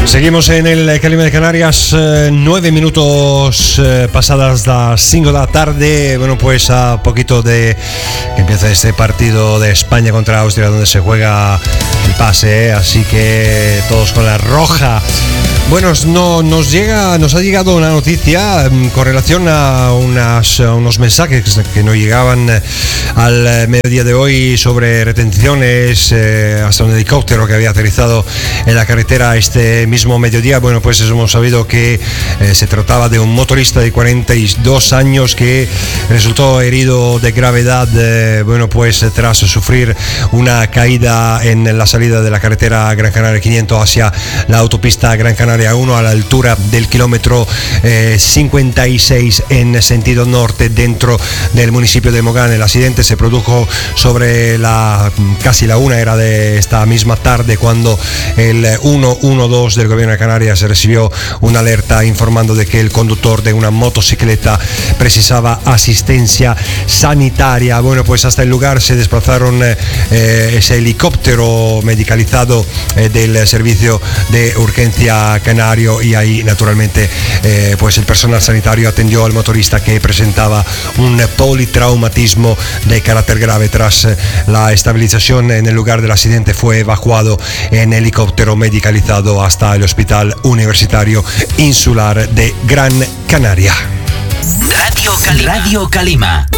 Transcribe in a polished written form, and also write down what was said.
Seguimos en el Calima de Canarias, 9 minutos pasadas las 5 de la tarde. Bueno, pues a poquito de que empieza este partido de España contra Austria, donde se juega el pase, así que todos con la roja. Bueno, nos ha llegado una noticia con relación a unos mensajes que nos llegaban al mediodía de hoy sobre retenciones hasta un helicóptero que había aterrizado en la carretera este mismo mediodía. Bueno, pues hemos sabido que se trataba de un motorista de 42 años que resultó herido de gravedad, bueno, pues tras sufrir una caída en la salida de la carretera Gran Canaria 500 hacia la autopista Gran Canaria 1 a la altura del kilómetro 56 en sentido norte dentro del municipio de Mogán. El accidente se produjo sobre casi la 1 era de esta misma tarde, cuando el 112 del gobierno de Canarias recibió una alerta informando de que el conductor de una motocicleta precisaba asistencia sanitaria. Bueno, pues hasta el lugar se desplazaron ese helicóptero medicalizado del servicio de urgencia canario, y ahí naturalmente pues el personal sanitario atendió al motorista, que presentaba un politraumatismo de carácter grave. Tras la estabilización en el lugar del accidente, fue evacuado en helicóptero medicalizado hasta el Hospital Universitario Insular de Gran Canaria. Radio Calima.